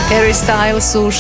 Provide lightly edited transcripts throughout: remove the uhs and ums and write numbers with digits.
Harry Styles u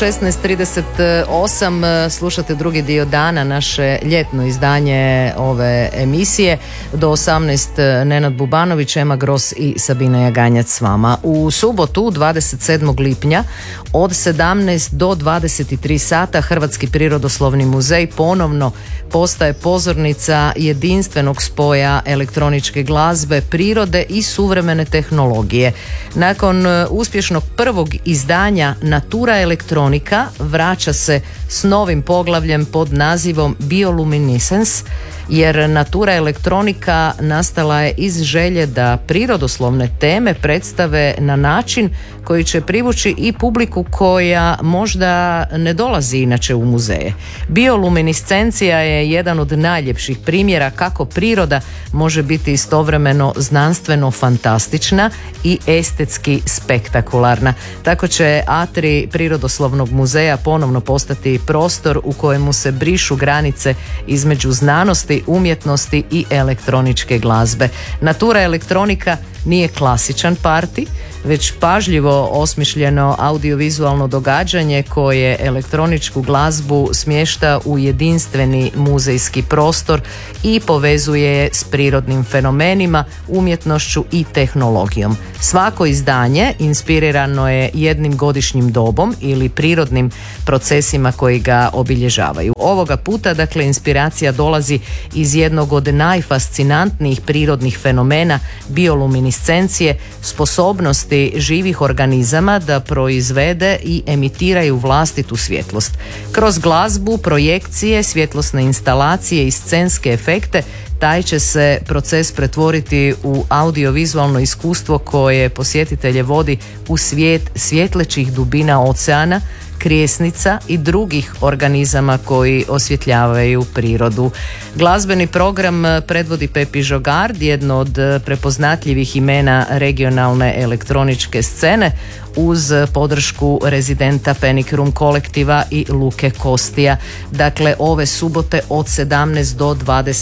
16:38 slušate drugi dio dana, naše ljetno izdanje ove emisije. Do 18 Nenad Bubanović, Ema Gros i Sabina Jaganjac s vama. U subotu 27. lipnja od 17 do 23 sata Hrvatski prirodoslovni muzej ponovno postaje pozornica jedinstvenog spoja elektroničke glazbe, prirode i suvremene tehnologije. Nakon uspješnog prvog izdanja Natura elektronika vraća se s novim poglavljem pod nazivom Bioluminescence, jer Natura elektronika nastala je iz želje da prirodoslovne teme predstave na način koji će privući i publiku koja možda ne dolazi inače u muzeje. Bioluminescencija je jedan od najljepših primjera kako priroda može biti istovremeno znanstveno fantastična i estetski spektakularna. Tako će atrij Prirodoslovnog muzeja ponovno postati prostor u kojemu se brišu granice između znanosti, umjetnosti i elektroničke glazbe. Natura elektronika nije klasičan parti, već pažljivo osmišljeno audiovizualno događanje koje elektroničku glazbu smješta u jedinstveni muzejski prostor i povezuje je s prirodnim fenomenima, umjetnošću i tehnologijom. Svako izdanje inspirirano je jednim godišnjim dobom ili prirodnim procesima koji ga obilježavaju. Ovoga puta, dakle, inspiracija dolazi iz jednog od najfascinantnijih prirodnih fenomena, bioluminescencije, sposobnosti živih organizama da proizvede i emitiraju vlastitu svjetlost. Kroz glazbu, projekcije, svjetlosne instalacije i scenske efekte taj će se proces pretvoriti u audiovizualno iskustvo koje posjetitelje vodi u svijet svjetlećih dubina oceana, krijesnica i drugih organizama koji osvjetljavaju prirodu. Glazbeni program predvodi Pepi Žogard, jedno od prepoznatljivih imena regionalne elektroničke scene, uz podršku rezidenta Panic Room kolektiva i Luke Kostija. Dakle, ove subote od 17 do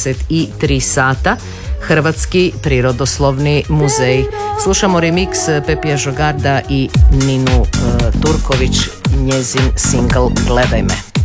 23 sata Hrvatski prirodoslovni muzej. Slušamo remix Pepija Žogarda i Ninu Turković, njezin single Gledaj me.